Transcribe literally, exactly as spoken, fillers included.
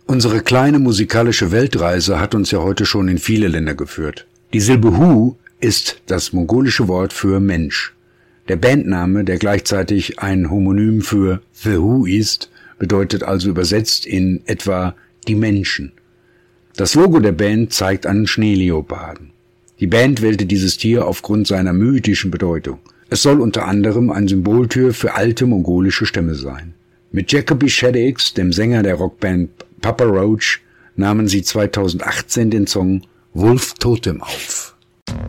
Unsere kleine musikalische Weltreise hat uns ja heute schon in viele Länder geführt. Die Silbe Hu ist das mongolische Wort für Mensch. Der Bandname, der gleichzeitig ein Homonym für The Who ist, bedeutet also übersetzt in etwa die Menschen. Das Logo der Band zeigt einen Schneeleoparden. Die Band wählte dieses Tier aufgrund seiner mythischen Bedeutung. Es soll unter anderem ein Symboltier für alte mongolische Stämme sein. Mit Jacoby Shaddix, dem Sänger der Rockband Papa Roach, nahmen sie zweitausendachtzehn den Song Wolf Totem auf.